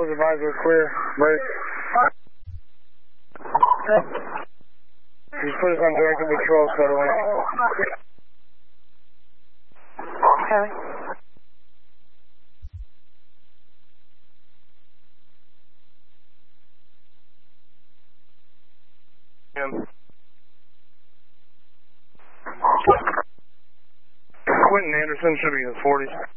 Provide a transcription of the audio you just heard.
Patrols advise we're clear. Break. Just put us on directed patrol, Cutaway. Okay. Quentin Anderson should be in the 40s.